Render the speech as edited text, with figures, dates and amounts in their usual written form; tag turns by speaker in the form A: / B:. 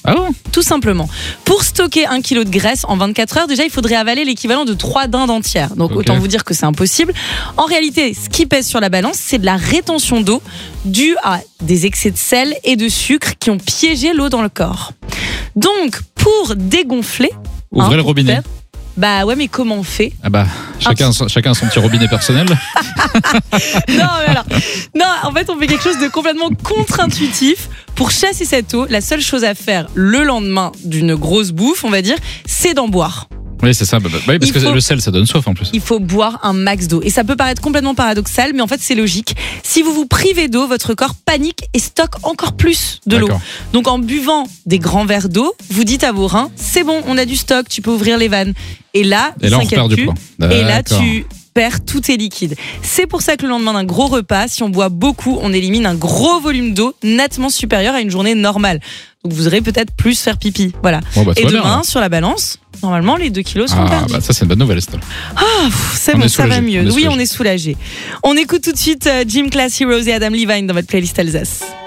A: Ah bon ?
B: Tout simplement. Pour stocker 1 kg de graisse en 24 heures, déjà, il faudrait avaler l'équivalent de 3 dindes entières. Donc, autant vous dire que c'est impossible. En réalité, ce qui pèse sur la balance, c'est de la rétention d'eau due à des excès de sel et de sucre qui ont piégé l'eau dans le corps. Donc, pour dégonfler...
A: Ouvrez le robinet.
B: Bah ouais, mais comment on fait ?
A: Ah bah, chacun son petit robinet personnel.
B: Non, en fait, on fait quelque chose de complètement contre-intuitif. Pour chasser cette eau, la seule chose à faire le lendemain d'une grosse bouffe, on va dire, c'est d'en boire.
A: Oui, c'est ça. Oui, parce que le sel, ça donne soif en plus.
B: Il faut boire un max d'eau. Et ça peut paraître complètement paradoxal, mais en fait, c'est logique. Si vous vous privez d'eau, votre corps panique et stocke encore plus de l'eau. Donc, en buvant des grands verres d'eau, vous dites à vos reins, c'est bon, on a du stock, tu peux ouvrir les vannes. Et là,
A: on perd du poids.
B: Et là, tu perds tous tes liquides. C'est pour ça que le lendemain d'un gros repas, si on boit beaucoup, on élimine un gros volume d'eau nettement supérieur à une journée normale. Donc vous aurez peut-être plus faire pipi. Voilà. Et demain, sur la balance, normalement, les 2 kilos seront perdus.
A: Bah ça, c'est une bonne nouvelle, Estelle.
B: C'est bon, ça va mieux. Oui, on est soulagé. On écoute tout de suite Gym Class Heroes et Adam Levine dans votre playlist Alsace.